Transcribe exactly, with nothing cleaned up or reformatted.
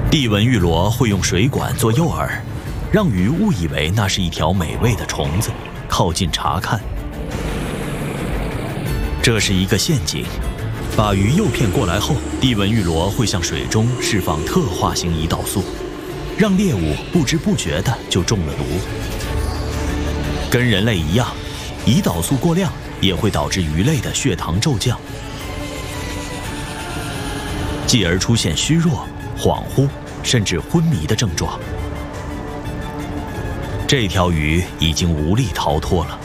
帝文玉螺会用水管做诱饵，让鱼误以为那是一条美味的虫子，靠近查看。这是一个陷阱，把鱼诱骗过来后，帝文玉螺会向水中释放特化型胰岛素，让猎物不知不觉地就中了毒。跟人类一样，胰岛素过量也会导致鱼类的血糖骤降，继而出现虚弱、恍惚甚至昏迷的症状。这条鱼已经无力逃脱了。